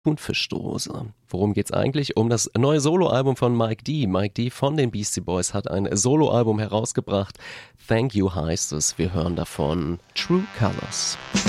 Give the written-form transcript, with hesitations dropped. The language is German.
Thunfischdose. Worum geht's eigentlich? Um das neue Soloalbum von Mike D. Mike D. von den Beastie Boys hat ein Soloalbum herausgebracht. Thank You heißt es. Wir hören davon True Colors.